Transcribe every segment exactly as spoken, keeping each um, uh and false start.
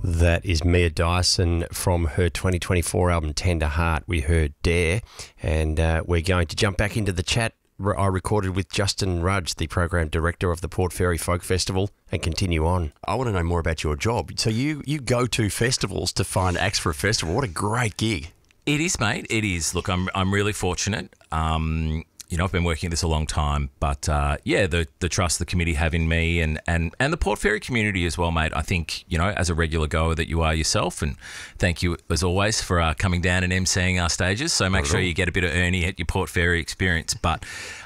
That is Mia Dyson from her twenty twenty-four album Tender Heart. We heard Dare, and uh, we're going to jump back into the chat I recorded with Justin Rudge, the program director of the Port Fairy Folk Festival, and continue on. I want to know more about your job. So you, you go to festivals to find acts for a festival. What a great gig. It is, mate. It is. Look, I'm I'm really fortunate. Um, you know, I've been working at this a long time, but uh, yeah, the the trust the committee have in me and, and, and the Port Fairy community as well, mate. I think, you know, as a regular goer that you are yourself, and thank you as always for uh, coming down and emceeing our stages. So make sure you get a bit of Ernie at your Port Fairy experience. But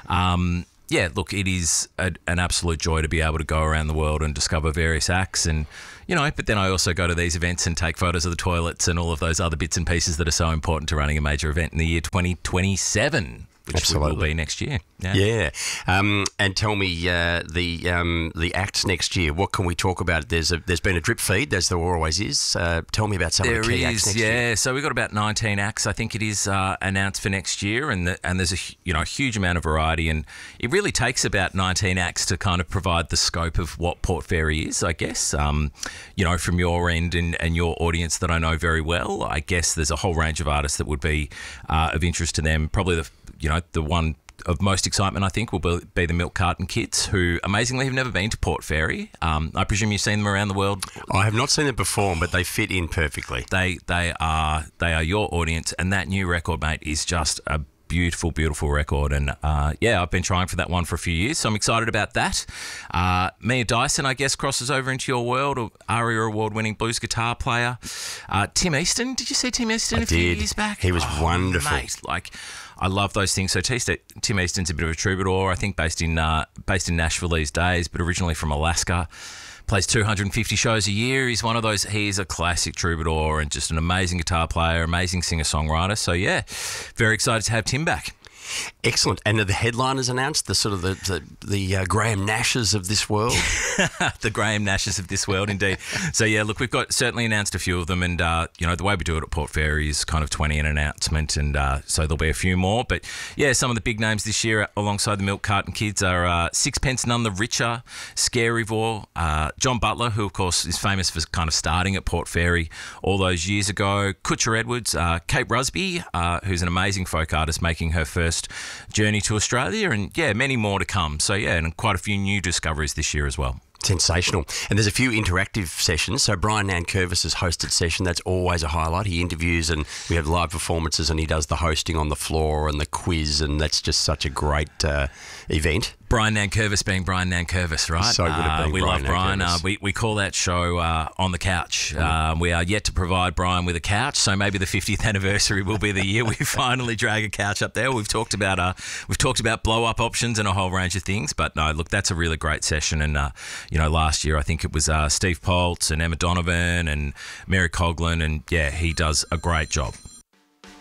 um, yeah, look, it is a, an absolute joy to be able to go around the world and discover various acts, and you know, but then I also go to these events and take photos of the toilets and all of those other bits and pieces that are so important to running a major event in the year twenty twenty-seven. Which Absolutely. will be next year. Yeah. yeah. Um, and tell me uh, the um, the acts next year. What can we talk about? There's a, there's been a drip feed, as there always is. Uh, tell me about some there of the key is, acts next yeah. year. Yeah, so we've got about nineteen acts, I think it is, uh, announced for next year, and the, and there's a you know a huge amount of variety, and it really takes about nineteen acts to kind of provide the scope of what Port Fairy is, I guess. Um, you know, from your end and, and your audience that I know very well, I guess there's a whole range of artists that would be uh, of interest to them. Probably the you know the one of most excitement, I think, will be, be the Milk Carton Kids, who amazingly have never been to Port Fairy. Um, I presume you've seen them around the world. I have not seen them perform, but they fit in perfectly. They they are they are your audience, and that new record, mate, is just a beautiful, beautiful record. And uh, yeah, I've been trying for that one for a few years, so I'm excited about that. Uh, Mia Dyson, I guess, crosses over into your world. ARIA award-winning blues guitar player. Uh, Tim Easton, did you see Tim Easton I a few did. years back? He was oh, wonderful. Mate, like, I love those things. So Tim Easton's a bit of a troubadour, I think, based in uh, based in Nashville these days, but originally from Alaska. Plays two hundred fifty shows a year. He's one of those, he's a classic troubadour and just an amazing guitar player, amazing singer-songwriter. So, yeah, very excited to have Tim back. Excellent. And are the headliners announced, the sort of the the, the uh, Graham Nashes of this world? The Graham Nashes of this world, indeed. So, yeah, look, we've got certainly announced a few of them, and, uh, you know, the way we do it at Port Fairy is kind of twenty an announcement, and uh, so there'll be a few more. But, yeah, some of the big names this year alongside the Milk Carton Kids are uh, Sixpence None the Richer, Scarivore, uh, John Butler, who, of course, is famous for kind of starting at Port Fairy all those years ago, Kutcher Edwards, uh, Kate Rusby, uh, who's an amazing folk artist making her first journey to Australia, and yeah, many more to come. So yeah, and quite a few new discoveries this year as well. Sensational. And there's a few interactive sessions. So Brian Nankervis' hosted session, that's always a highlight. He interviews and we have live performances, and he does the hosting on the floor and the quiz, and that's just such a great uh, event. Brian Nankervis being Brian Nankervis, right? So good at being uh, we Brian love Brian. Uh, Nankervis. we, we call that show uh, On the Couch. Mm. Uh, we are yet to provide Brian with a couch, so maybe the fiftieth anniversary will be the year we finally drag a couch up there. We've talked about uh, we've talked about blow-up options and a whole range of things, but no, look, that's a really great session. And uh, you know, last year I think it was uh, Steve Poltz and Emma Donovan and Mary Coughlin, and yeah, he does a great job.